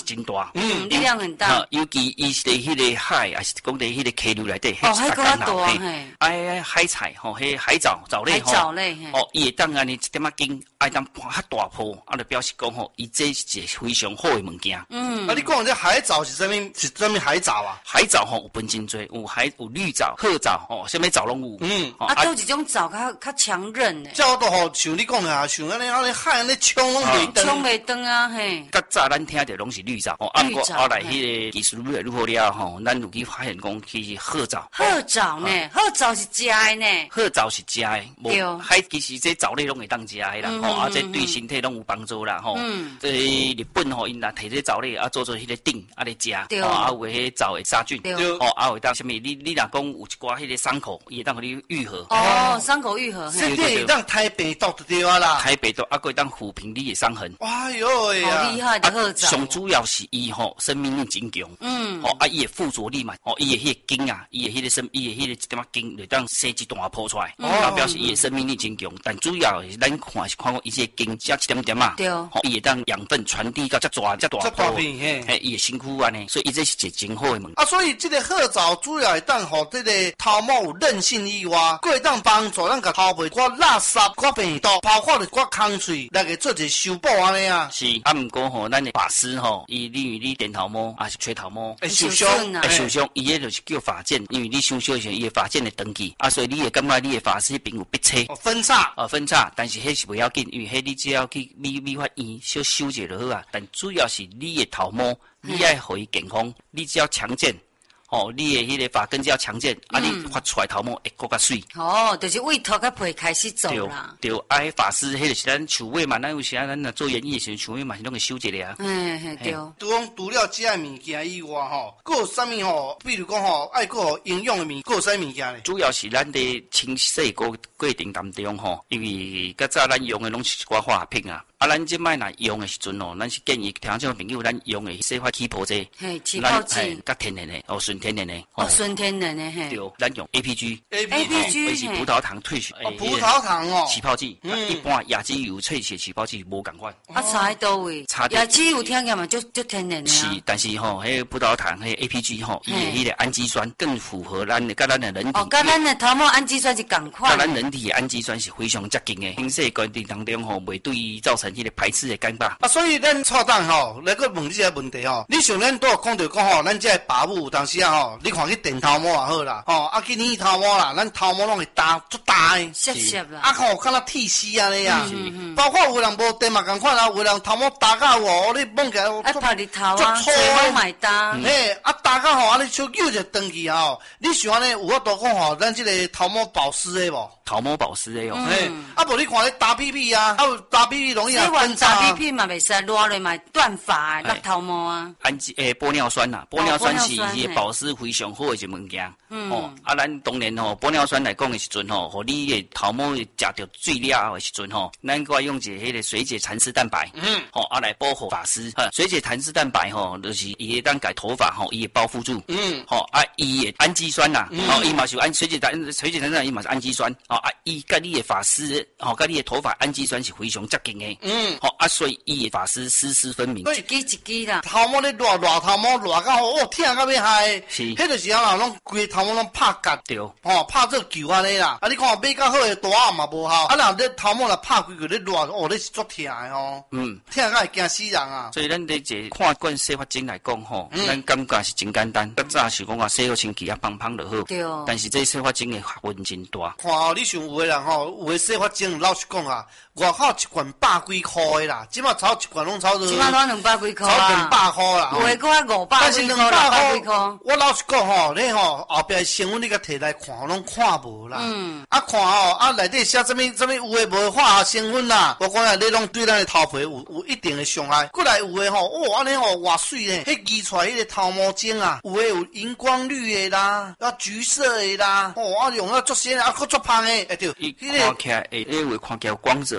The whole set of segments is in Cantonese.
真大， 力量很大。 尤其伊是伫迄个海，还是讲伫迄个溪流内底， 海更较大嘿。 海菜吼，迄海藻类吼， 海藻类哦，伊会当安尼一点仔紧，爱当破较大坡，就表示讲吼，伊这是一个非常好的物件。 你讲这海藻是什么海藻啊？ 海藻吼有分真多，有绿藻、褐藻，什么藻拢有。 都一种藻较强韧的。 叫都吼像你讲的啊，像安尼海安尼冲拢袂断。 冲袂断啊嘿。 较早咱听着拢是绿藻，不过后来迄个技术愈来愈好了吼，咱有去发现讲其实褐藻。 褐藻呢？褐藻是食的呢？ 褐藻是食的， 对。 海其实这藻类拢会当食的啦，这对身体拢有帮助啦吼。这日本吼因若摕这藻类做迄个锭来食，有迄藻会杀菌，会当什么？你若讲有一寡迄个伤口，伊会当互你愈合。 伤口愈合。 这会当太病毒就对啊啦。 太病毒还会当抚平你的伤痕。 哎呦喂好厉害的褐藻。 上主要是伊生命力真强。伊的附着力嘛，伊的迄个茎啊，伊的迄个伊的迄个一点仔茎，会当生一大坡出来，表示伊的生命力真强。但主要是咱看过伊这茎只一点点嘛，伊会当养分传递到这大坡，伊的身躯安尼，所以伊这是一个真好的物。 所以这个褐藻主要会当互这个头毛有韧性以外，佫会当帮助咱甲头皮刮垃圾、刮病毒，包括了刮空喙来个做一个修补安尼啊。 是，毋过吼，咱的发丝吼，因为你电头毛还是吹头毛， 会受伤， 伊迄就是叫发剪，因为你伤少时，伊的发剪会长去，所以你会感觉你的发丝边有逼车， 分叉， 分叉，但是迄是不要紧，因为迄你只要去理发院小修一下就好啊。但主要是你的头毛，你爱互伊健康，你只要强健。你的迄个发根只要强健，你发出来头毛会更加水。 就是为头壳皮开始做啦。 对，发丝迄就是咱树尾嘛，咱有时咱若做演艺的时候，树尾嘛是拢会修一个啊。 对。 除了这些物件以外，佫有啥物比如讲爱佫有营养的佫有啥物件咧？ 主要是咱的清洗过程当中因为较早咱用的拢是一寡化学品啊。咱即摆若用的时阵咱是建议听众朋友咱用的洗发起泡剂， 起泡剂， 较天然的纯天然的， 纯天然的嘿。 对，咱用 APG 是葡萄糖萃取， 葡萄糖起泡剂，一般亚基油萃取起泡剂无共款。 差在倒位？亚基油听起嘛就天然的。 是，但是迄个葡萄糖迄个 APG 伊的迄个氨基酸更符合咱的人体。 甲咱的头毛氨基酸是共款。 甲咱人体的氨基酸是非常接近的，清洗过程当中袂对伊造成迄个排斥的干巴。 所以咱错档来个问这个问题你像咱都有讲到讲咱这爸母有当时你看去电头毛也好啦，去染头毛啦，咱头毛拢会大足大的， 涩啦， 看若剃丝安尼啊，包括有人无电嘛共款有人头毛大到你摸起来拍日头啊，吹风买大， 大到安尼小揪就断去你想安尼有法度讲咱这个头毛保湿的无？ 头毛保湿的无你看你打屁屁啊，打屁屁容易分叉。 打屁屁嘛袂使，热了嘛断发，落头毛啊。 玻尿酸啦，玻尿酸是伊的保湿非常好的一物件。咱当然玻尿酸来讲的时阵互你的头毛食到最了的时阵咱搁用一个迄个水解蚕丝蛋白，来保护发丝。水解蚕丝蛋白就是伊会当改头发伊会包覆住。伊的氨基酸啦，伊嘛是水解蚕丝蛋白伊嘛是氨基酸。伊甲你的发丝，甲你的头发氨基酸是非常接近的。所以伊的发丝丝丝分明。 一支啦。 头毛咧热头毛热到疼到要害。 是。 迄就是拢规头毛拢拍角。 对。 拍做球安尼啦。你看买较好的大暗嘛无效。若你头毛若拍规个咧热，你是足疼的疼到会惊死人啊。 所以咱咧一看惯洗发精来讲咱感觉是真简单。较早是讲洗好清气芳芳就好。 对。 但是这洗发精的学问真大。 看你像有的人有的洗发精老实讲外口一罐100几块的啦，即马炒一罐拢炒到。 即马拢200几块炒200块啦。 有诶，搁500几块、600几块。 我老实讲你后壁成分你甲摕来看，拢看无啦。看内底写什么有诶无化学成分啦，我讲你拢对咱的头皮有一定的伤害。过来有诶安尼偌水咧，迄移出来迄个头毛精有诶有荧光绿的啦，橘色的啦，用足鲜佫足芳的，对。 伊看起来会看起来光泽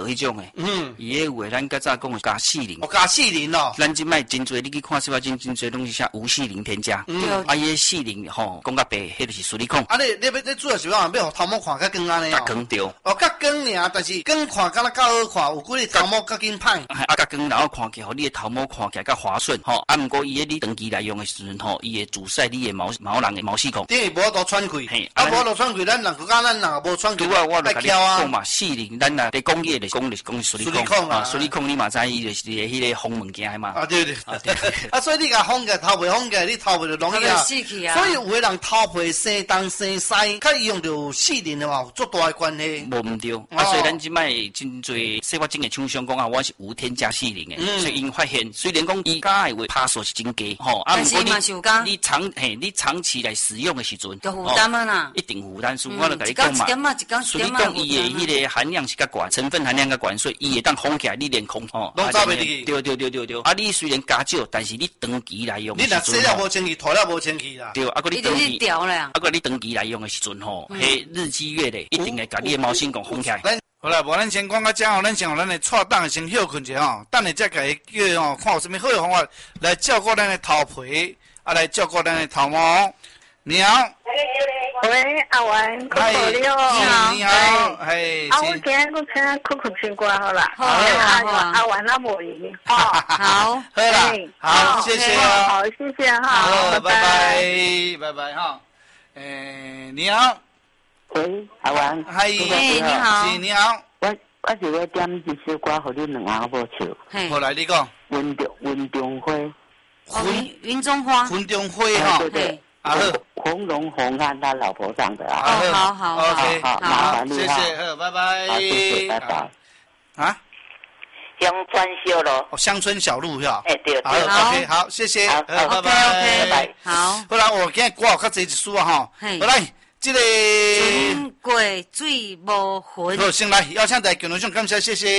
迄种诶。伊迄有诶，咱较早讲诶加40， 加40哦。 咱即摆真侪，你去看洗发精真侪拢是写无40添加。啊，伊迄40吼，讲较白，迄就是水力控。 啊，你主要是要互头毛看较光安尼较光对。 哦，较光尔，但是光看敢若较好看，有几个头毛较紧歹。 啊，较光然后看起来，互你诶头毛看起来较滑顺吼。啊，毋过伊迄你长期来用诶时阵吼，伊会阻塞你诶毛囊诶毛细孔。 等于无多喘气。嘿，啊，无多喘气，咱人国家咱若无喘气， 我就甲你讲嘛，40，咱若伫工业就是讲水力控啊，水力控你嘛知伊就是迄个风物件诶嘛。 啊对。啊，所以你甲封起来，头皮封起来，你头皮就容易啊。 死去啊。 所以有诶人头皮生东生西，甲伊用着40的话，有足大诶关系。 无毋对，啊，所以咱即摆真侪洗发精诶厂商讲啊，我是无添加40诶，所以因发现虽然讲伊加诶话趴数是真低，吼，啊，毋过你长期来使用诶时阵， 就负担啊啦， 一定负担。我就甲你讲嘛，所以你讲伊诶迄个含量是较悬，成分含量较悬，所以伊会当封起来，你连空吼， 拢走袂入去。 对。啊，你虽然加少，但是你长期来用， 你若洗了无清气，涂了无清气啦。 对，啊，个你长期， 啊个你长期来用诶时阵吼，迄日积月累，一定会甲你诶毛细孔封起来。 好啦，无咱先讲到这吼，咱先互咱诶错档先休困者吼，等下再甲伊叫吼，看有啥物好诶方法来照顾咱诶头皮，啊来照顾咱诶头毛。你好， 喂，阿文，你好， 你好，嘿， 啊，我今日我请酷唱歌好啦， 好， 阿文阿无赢， 好， 好啦，好，谢谢哦， 好，谢谢哈， 好，拜拜哈，你好， 喂，阿文， 嗨， 你好， 是你好， 我是要点一首歌，互你两下好不好唱？ 好来，你讲， 云中花， 云中花， 云中花哈， 对。 好， 红龙红和他老婆唱的啊。好 ，OK， 好， 谢谢，好，拜拜， 谢谢，拜拜。 啊？ 乡村小路。 哦，乡村小路是吧？ 对。 好 ，OK， 好，谢谢，好，拜拜。 好。 好啦，我今日歌较侪一首啊哈。好来，这个。 春过水无痕。 好，先来，邀请在共同上感谢，谢谢。